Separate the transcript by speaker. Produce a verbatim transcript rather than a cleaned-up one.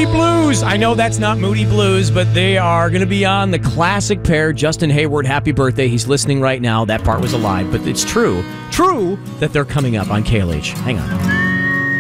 Speaker 1: Moody Blues. I know that's not Moody Blues, but they are going to be on the classic pair. Justin Hayward, happy birthday. He's listening right now. That part was a lie, but it's true. True that they're coming up on K L H. Hang on.